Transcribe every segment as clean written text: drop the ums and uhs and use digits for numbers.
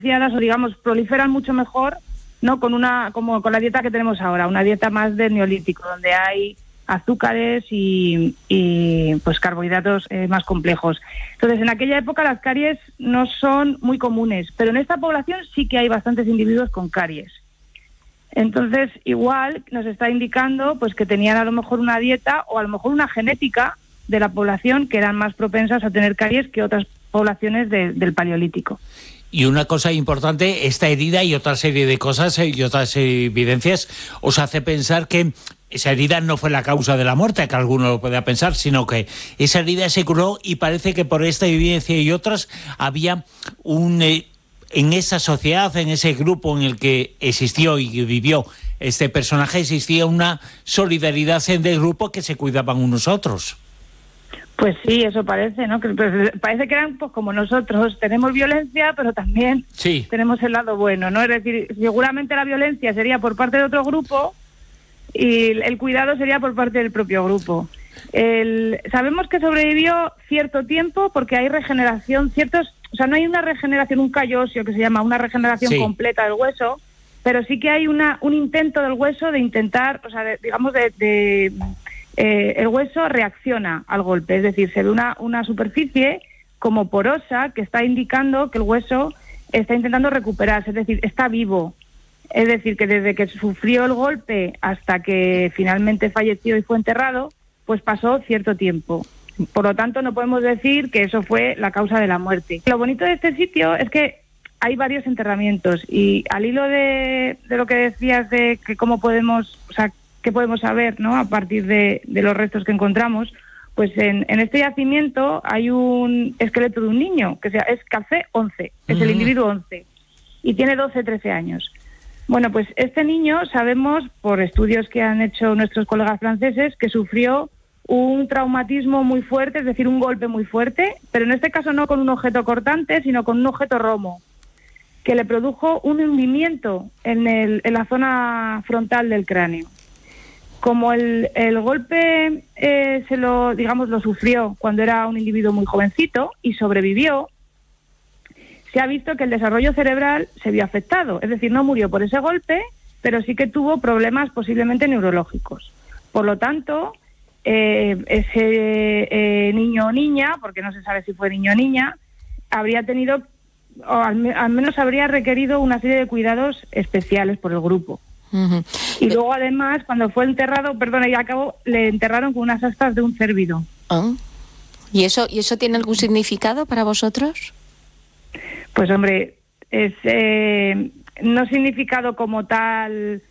o digamos proliferan mucho mejor, ¿no? Como con la dieta que tenemos ahora, una dieta más del neolítico, donde hay azúcares y pues carbohidratos más complejos. Entonces, en aquella época las caries no son muy comunes, pero en esta población sí que hay bastantes individuos con caries. Entonces, igual nos está indicando pues que tenían a lo mejor una dieta o a lo mejor una genética de la población que eran más propensas a tener caries que otras poblaciones del Paleolítico. Y una cosa importante, esta herida y otra serie de cosas y otras evidencias os hace pensar que esa herida no fue la causa de la muerte, que alguno lo pueda pensar, sino que esa herida se curó y parece que por esta evidencia y otras había en esa sociedad, en ese grupo en el que existió y vivió este personaje, existía una solidaridad del grupo que se cuidaban unos a otros. Pues sí, eso parece, ¿no? Parece que eran pues como nosotros, tenemos violencia, pero también tenemos el lado bueno, ¿no? Es decir, seguramente la violencia sería por parte de otro grupo y el cuidado sería por parte del propio grupo. Sabemos que sobrevivió cierto tiempo porque hay regeneración, no hay una regeneración, un callo óseo que se llama una regeneración completa del hueso, pero sí que hay un intento del hueso de intentar, el hueso reacciona al golpe, es decir, se ve una superficie como porosa que está indicando que el hueso está intentando recuperarse, es decir, está vivo. Es decir, que desde que sufrió el golpe hasta que finalmente falleció y fue enterrado, pues pasó cierto tiempo. Por lo tanto, no podemos decir que eso fue la causa de la muerte. Lo bonito de este sitio es que hay varios enterramientos y al hilo de lo que decías de que cómo podemos, qué podemos saber, ¿no? A partir de los restos que encontramos, pues en este yacimiento hay un esqueleto de un niño, que es Café 11, es el individuo 11, y tiene 12-13 años. Bueno, pues este niño sabemos, por estudios que han hecho nuestros colegas franceses, que sufrió un traumatismo muy fuerte, es decir, un golpe muy fuerte, pero en este caso no con un objeto cortante, sino con un objeto romo, que le produjo un hundimiento en la zona frontal del cráneo. Como el golpe lo sufrió cuando era un individuo muy jovencito y sobrevivió, se ha visto que el desarrollo cerebral se vio afectado. Es decir, no murió por ese golpe, pero sí que tuvo problemas posiblemente neurológicos. Por lo tanto, ese niño o niña, porque no se sabe si fue niño o niña, habría tenido, o al menos habría requerido una serie de cuidados especiales por el grupo. Uh-huh. Y luego además cuando fue enterrado, le enterraron con unas astas de un cérvido. Oh. ¿Y eso tiene algún significado para vosotros? Pues hombre, es no significado como tal,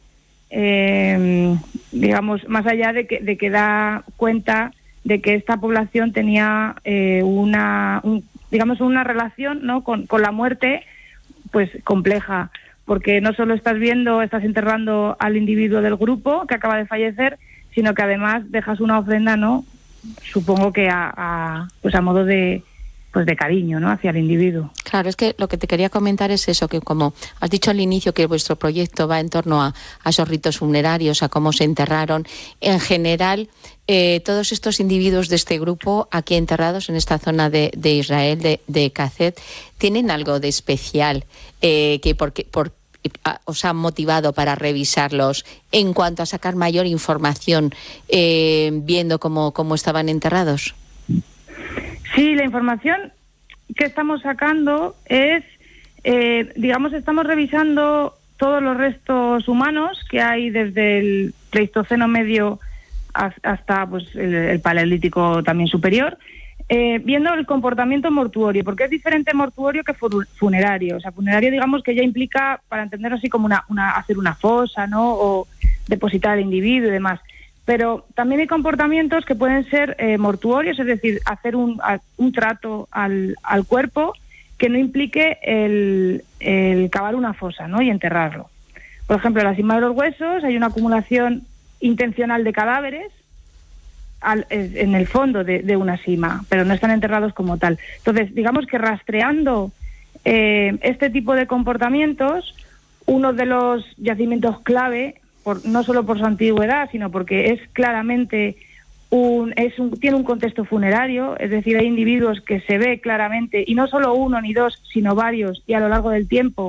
más allá de que da cuenta de que esta población tenía una relación, ¿no? con la muerte pues compleja. Porque no solo estás enterrando al individuo del grupo que acaba de fallecer, sino que además dejas una ofrenda, ¿no? Supongo que a modo de cariño, ¿no? Hacia el individuo. Claro, es que lo que te quería comentar es eso, que como has dicho al inicio que vuestro proyecto va en torno a esos ritos funerarios, a cómo se enterraron. En general, todos estos individuos de este grupo aquí enterrados en esta zona de Israel, de Cazet, tienen algo de especial que os han motivado para revisarlos en cuanto a sacar mayor información viendo cómo estaban enterrados. Sí, la información que estamos sacando es, estamos revisando todos los restos humanos que hay desde el Pleistoceno medio hasta pues el Paleolítico también superior, viendo el comportamiento mortuorio, porque es diferente mortuorio que funerario. O sea, funerario, digamos que ya implica, para entenderlo así, como hacer una fosa, ¿no? O depositar al individuo y demás. Pero también hay comportamientos que pueden ser mortuorios, es decir, hacer un trato al cuerpo que no implique el cavar una fosa, ¿no? Y enterrarlo. Por ejemplo, en la cima de los huesos hay una acumulación intencional de cadáveres en el fondo de una sima, pero no están enterrados como tal. Entonces, digamos que rastreando este tipo de comportamientos, uno de los yacimientos clave, no solo por su antigüedad, sino porque es claramente tiene un contexto funerario, es decir, hay individuos que se ve claramente, y no solo uno ni dos, sino varios, y a lo largo del tiempo,